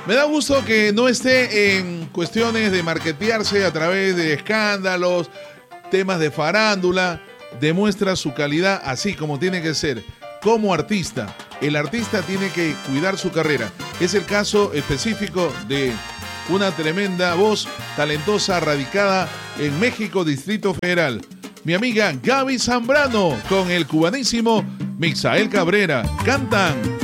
Me da gusto que no esté en cuestiones de marketearse a través de escándalos, temas de farándula. Demuestra su calidad así como tiene que ser, como artista. El artista tiene que cuidar su carrera. Es el caso específico de una tremenda voz talentosa radicada en México, Distrito Federal. Mi amiga Gaby Zambrano con el cubanísimo Mixael Cabrera. Cantan